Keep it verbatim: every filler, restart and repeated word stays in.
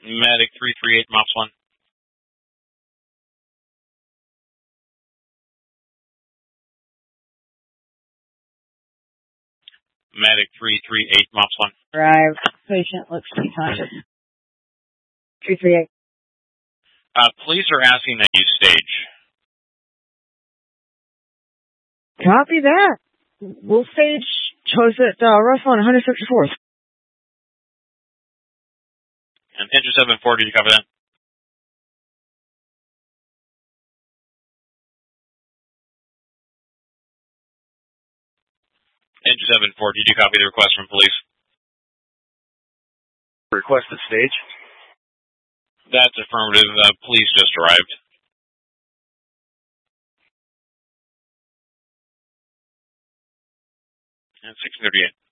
Medic three three eight, Mops one. Medic three three eight, Mops one. Arrived. Patient looks to be conscious. three three eight. Uh, police are asking that you stage. Copy that. We'll stage chose at uh, Russell on one sixty-fourth. And Enter seven four, did you cover that? Enter seven four, did you copy the request from police? Requested stage. That's affirmative. Uh, police just arrived. And six thirty-eight.